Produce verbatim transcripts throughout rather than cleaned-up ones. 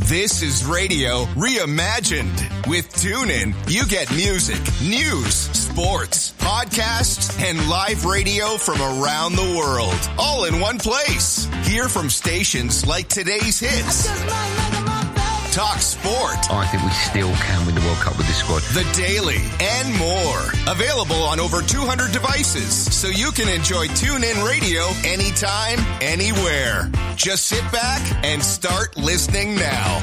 This is radio reimagined. With TuneIn, you get music, news, sports, podcasts, and live radio from around the world, all in one place. Hear from stations like today's hits. Talk sport. I think we still can win the World Cup with this squad. The Daily and more. Available on over two hundred devices, so you can enjoy TuneIn Radio anytime, anywhere. Just sit back and start listening now.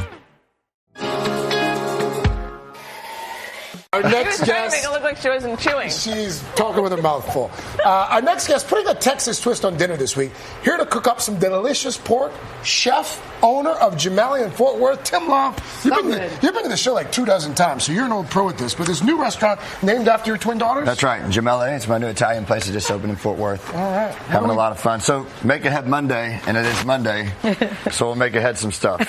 Our next She was trying guest, to make it look like she wasn't chewing. She's talking with her mouth full. Uh, our next guest, putting a Texas twist on dinner this week, here to cook up some delicious pork, chef, owner of Gemelli in Fort Worth, Tim Long. You've been, to, you've been to the show like two dozen times, so you're an old pro at this. But this new restaurant named after your twin daughters? That's right, Gemelli. It's my new Italian place that just opened in Fort Worth. All right. Having a lot of fun. So make ahead Monday, and it is Monday, so we'll make ahead some stuff.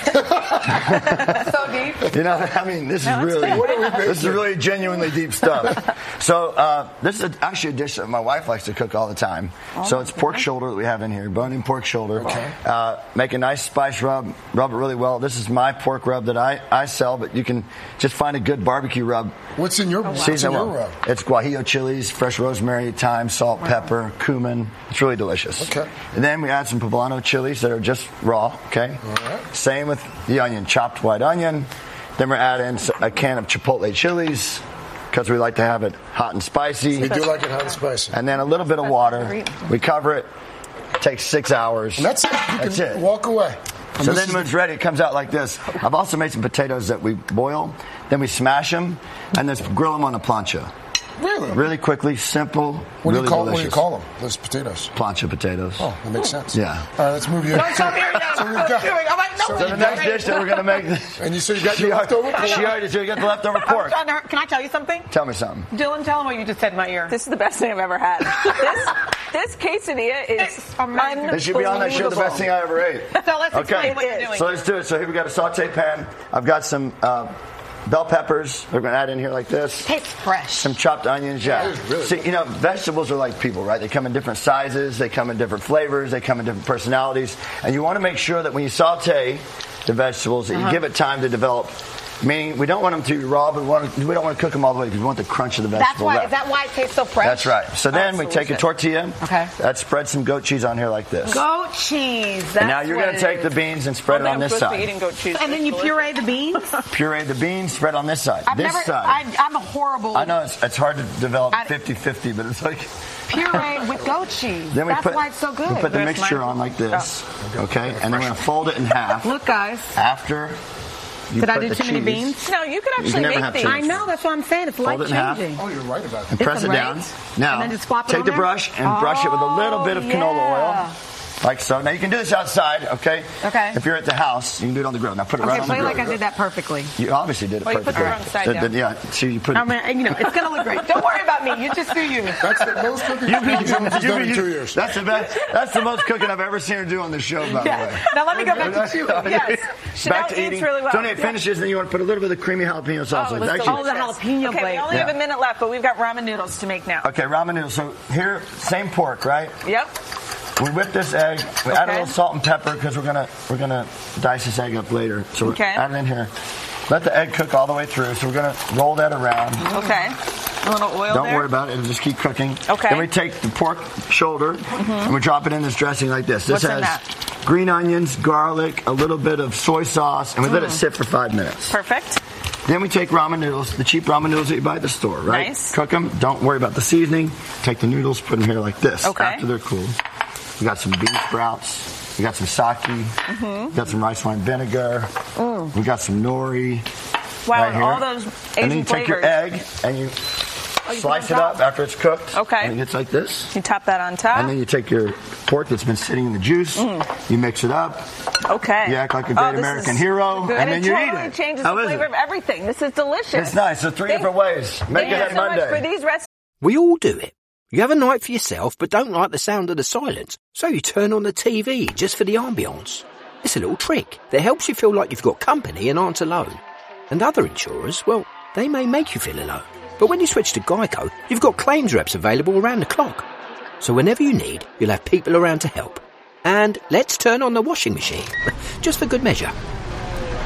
So deep. You know, I mean, this No, is really, What are we this is really genuinely deep stuff. So uh, this is actually a dish that my wife likes to cook all the time. Oh, so it's pork shoulder that we have in here, bone-in pork shoulder. Okay. Uh, make a nice spice rub, rub it really well. This is my pork rub that I, I sell, but you can just find a good barbecue rub. What's in your, what's in Season your well. rub? It's guajillo chilies, fresh rosemary, thyme, salt, pepper, cumin. It's really delicious. Okay. And then we add some poblano chilies that are just raw, okay? All right. Same with the onion, chopped white onion. Then we're adding a can of chipotle chilies because we like to have it hot and spicy. We do like it hot and spicy. And then a little bit of water. We cover it. It takes six hours. And that's it. You That's can it. walk away. And So this then is- when it's ready, it comes out like this. I've also made some potatoes that we boil. Then we smash them and then grill them on a plancha. Really? Really quickly, simple, What do really you call delicious. What do you call them? Those potatoes. Plancha potatoes. Oh, that makes sense. Yeah. All right, let's move you. Don't tell me you're not So we've got- chewing. I'm like, no. so So the we've next got- dish that we're going to make, And you said you got she your already, leftover pork? she already said you got the leftover I'm pork. trying to, can I tell you something? Tell me something. Dylan, tell him what you just said in my ear. This is the best thing I've ever had. This, this quesadilla is It's amazing. This should be on that show, the best thing I ever ate. So let's explain Okay, what you're doing. so let's do it. So here we got a saute pan. I've got some uh, bell peppers. We're going to add in here like this. Tastes fresh. Some chopped onions, yeah. That is really See, you know, vegetables are like people, right? They come in different sizes, they come in different flavors, they come in different personalities, and you want to make sure that when you saute the vegetables, that Uh-huh. you give it time to develop. Meaning, we don't want them to be raw, but we, want to, we don't want to cook them all the way because we want the crunch of the vegetable That's why. left. Is that why it tastes so fresh? That's right. So then Oh, we it's take a delicious. tortilla. Okay. Let's spread some goat cheese on here like this. Goat cheese. That's and now you're what going to it take is. the beans and spread it on this side. eating goat cheese. And then you puree the beans? Puree the beans, spread on this side. I've this never, side. I, I'm a horrible I know it's, it's hard to develop I- fifty-fifty, but it's like... puree with goat cheese. Then we That's put, why it's so good. we put the That's mixture my- on like this, okay? And then we're going to fold it in half. Look, guys. After you Did I put do the too many cheese, beans? No, you could You actually can never make have these. cheese. I know. That's what I'm saying. It's Fold it in half. life-changing. Oh, you're right about that. and press it It's down. great. Now, And then just flop it take on the there? brush and brush it with a little bit of canola yeah. oil. Like so. Now you can do this outside, okay? Okay. If you're at the house, you can do it on the grill. Now put it Okay, right on the play grill. like I did that perfectly. You obviously did it Well, you put perfectly. the wrong side So down. then, yeah, so you put I mean, you know, it's going to look great. Don't worry about me. You just do you. That's the most cooking You- Phil Jones has you- done in you- two years. That's the best. That's the most cooking I've ever seen her do on the show, by the way. Now let me go back to chewing. Yes. Chanel Back to eats eating. really well. So when it finishes, then you want to put a little bit of creamy jalapeno sauce. Oh, on it. it's Actually, Oh, the jalapeno Okay, we blade. only Yeah. have a minute left, but we've got ramen noodles to make now. okay, ramen noodles. So here, same pork, right? Yep. We whip this egg. We add a Okay. little salt and pepper because we're gonna we're gonna dice this egg up later. So we Okay. add it in here. Let the egg cook all the way through. So we're gonna roll that around. Okay. A little oil Don't there. worry about it. It'll just keep cooking. Okay. Then we take the pork shoulder and we drop it in this dressing like this. This What's in has that? green onions, garlic, a little bit of soy sauce, and we let it sit for five minutes. Perfect. Then we take ramen noodles, the cheap ramen noodles that you buy at the store, right? Nice. Cook them. Don't worry about the seasoning. Take the noodles, put them here like this. Okay. After they're cooled. We got some bean sprouts. We got some sake. Mm-hmm. We got some rice wine vinegar. Mm. We got some nori. Wow, right and here. all those Asian And then you take your flavors. egg and you Oh, you slice put it on up top. after it's cooked. Okay. And it gets like this. You top that on top. And then you take your pork that's been sitting in the juice. You mix it up. Okay. You act like a Oh, great this American is hero, good. and then it you totally eat it. changes How the is flavor it? of everything. This is delicious. It's nice. So three Thank- different ways. Make Thank it you at so Monday. much for these recipes. We all do it. You have a night for yourself but don't like the sound of the silence, so you turn on the T V just for the ambience. It's a little trick that helps you feel like you've got company and aren't alone. And other insurers, well, they may make you feel alone. But when you switch to Geico, you've got claims reps available around the clock. So whenever you need, you'll have people around to help. And let's turn on the washing machine, just for good measure.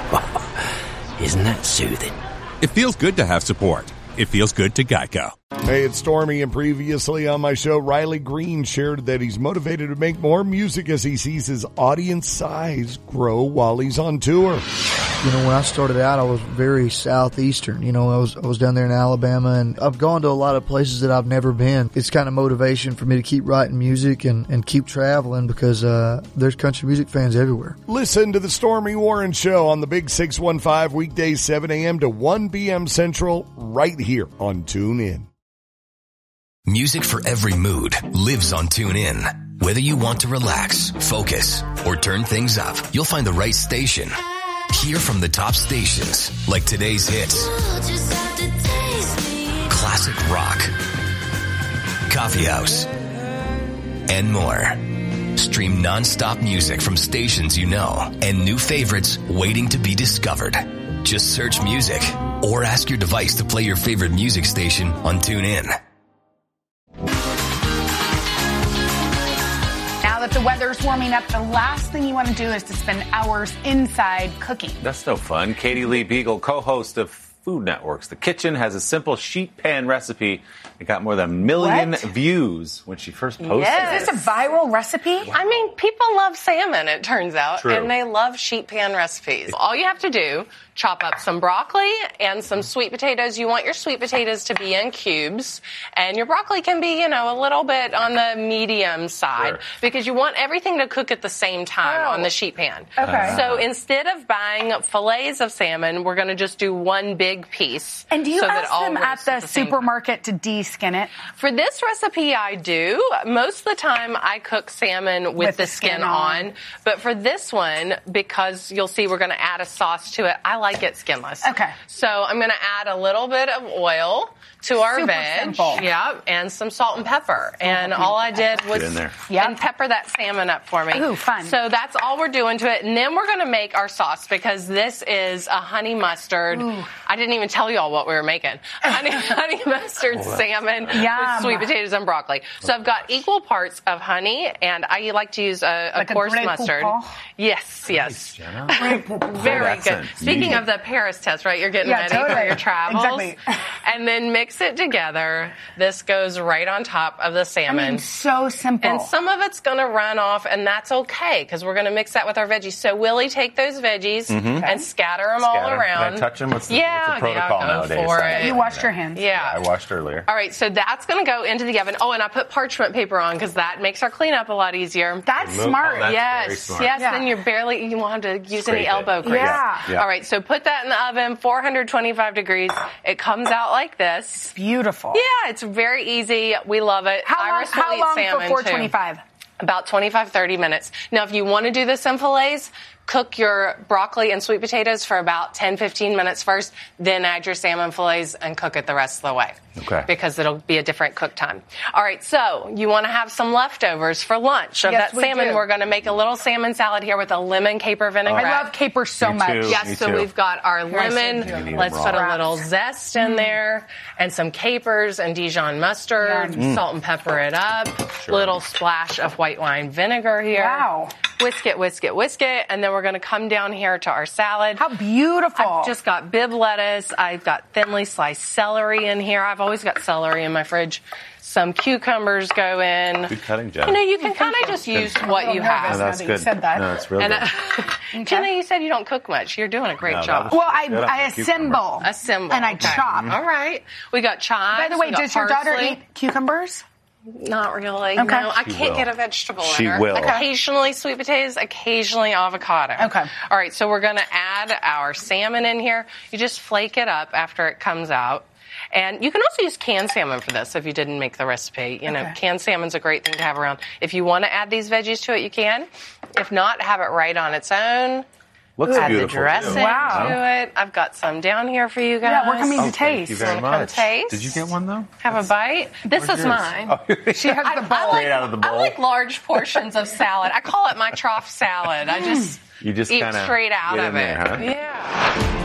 Isn't that soothing? It feels good to have support. It feels good to Geico. Hey, it's Stormy, and previously on my show, Riley Green shared that he's motivated to make more music as he sees his audience size grow while he's on tour. You know, when I started out, I was very southeastern. You know, I was I was down there in Alabama, and I've gone to a lot of places that I've never been. It's kind of motivation for me to keep writing music and, and keep traveling because uh, there's country music fans everywhere. Listen to the Stormy Warren Show on the Big six one five, weekdays seven a.m. to one p.m. Central, right here on TuneIn. Music for every mood lives on TuneIn. Whether you want to relax, focus, or turn things up, you'll find the right station. Hear from the top stations like today's hits, classic rock, coffee house, and more. Stream non-stop music from stations you know and new favorites waiting to be discovered. Just search music or ask your device to play your favorite music station on TuneIn. Now that the weather's warming up, the last thing you want to do is to spend hours inside cooking. That's no fun. Katie Lee Beagle, co-host of Food Network's The Kitchen, has a simple sheet pan recipe. It got more than a million What? views when she first posted Yes. it. Is this a viral recipe? I mean, people love salmon, it turns out, True. and they love sheet pan recipes. All you have to do, chop up some broccoli and some sweet potatoes. You want your sweet potatoes to be in cubes, and your broccoli can be, you know, a little bit on the medium side Sure. because you want everything to cook at the same time Oh. on the sheet pan. Okay. So instead of buying fillets of salmon, we're going to just do one big piece. And do you so that ask all them at roast the at the same time. supermarket to de-skin it? For this recipe, I do. Most of the time, I cook salmon with, With the, the skin, skin on. on. But for this one, because you'll see we're going to add a sauce to it, I like it skinless. Okay. So I'm going to add a little bit of oil to our Super veg. simple. Yeah, and some salt and pepper. And all I did was in there. Yep. and pepper that salmon up for me. Ooh, fun. So that's all we're doing to it. And then we're going to make our sauce because this is a honey mustard. Ooh. I didn't even tell you all what we were making. Honey, honey mustard salmon Yum. with sweet potatoes and broccoli. So I've got equal parts of honey, and I like to use a, a Like a coarse Grey mustard. Poupon? Yes, yes. Jenna. Very Good good. accent. Speaking Neat. of the Paris test, right? You're getting Yeah, ready for totally. your travels. Exactly. And then mix it together. This goes right on top of the I salmon. mean, so simple. And some of it's going to run off, and that's okay because we're going to mix that with our veggies. So Willie, take those veggies and scatter them all Scatter. Can around. I touch them? What's the, yeah, what's the protocol yeah, go nowadays? for I- it. you washed your hands. Yeah. I washed earlier. All right, so that's going to go into the oven. Oh, and I put parchment paper on because that makes our cleanup a lot easier. That's Move- smart. oh, that's yes, very smart. yes. Yeah. Then you're barely you won't have to use Scrape any it. elbow grease. Yeah. Yeah. All right, so put that in the oven, four hundred twenty-five degrees. It comes out like this. Beautiful. Yeah, it's very easy. We love it. How long, Iris will how eat long salmon for four too. twenty-five? About twenty-five, thirty minutes. Now, if you want to do this in fillets, cook your broccoli and sweet potatoes for about ten, fifteen minutes first, then add your salmon fillets and cook it the rest of the way. Okay. Because it'll be a different cook time. All right, so you want to have some leftovers for lunch of Yes, that we salmon. do. We're going to make a little salmon salad here with a lemon caper vinaigrette. I love capers so Me much. too. Yes, Me so too. we've got our Here, I lemon. said you. Let's put a Wraps. little zest in there and some capers and Dijon mustard. Yum. Salt and pepper it up. Little splash of white wine vinegar here. Wow. Whisk it, whisk it, whisk it. And then we're going to come down here to our salad. How beautiful. I've just got bib lettuce. I've got thinly sliced celery in here. I've always got celery in my fridge. Some cucumbers go in. Good cutting, Jenna. You know, you can kind of just use what you No, have. that's that you good. said that. No, it's real And good. uh, Jenna, you said you don't cook much. You're doing a great No, that job. was- well, I, Good on I the cucumber. assemble. Assemble. And I Okay. chop. All right. We got chives. By the way, we got does your daughter parsley. eat cucumbers? Not really. Okay. No, I She can't will. get a vegetable in She her. will. Occasionally sweet potatoes, occasionally avocado. Okay. All right, so we're going to add our salmon in here. You just flake it up after it comes out. And you can also use canned salmon for this if you didn't make the recipe. You know, Okay. canned salmon's a great thing to have around. If you want to add these veggies to it, you can. If not, have it right on its own. Looks Add the beautiful, dressing too. Wow. to it. I've got some down here for you guys. Yeah, we're coming to Oh, thank taste. you very Wanna come much. taste? Did you get one, though? Have a bite. This is Where's yours? mine. Oh, She has the bowl. Straight out of the I bowl. like large portions of salad. I call it my trough salad. I just You just eat kinda straight out get of in it. there, huh? Yeah.